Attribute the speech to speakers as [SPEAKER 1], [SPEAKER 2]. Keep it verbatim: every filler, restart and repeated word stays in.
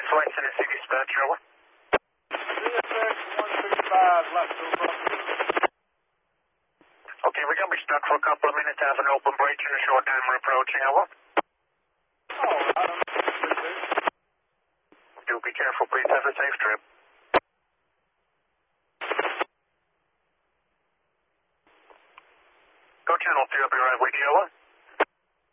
[SPEAKER 1] Flight Center City dispatch, over.
[SPEAKER 2] C S X one three five left over.
[SPEAKER 1] Okay, we're going to be stuck for a couple of minutes, have an open breach in a short time. We're approaching, over.
[SPEAKER 2] Oh, I don't know.
[SPEAKER 1] Do be careful, please have a safe trip. Go channel two, I'll be right with you, over.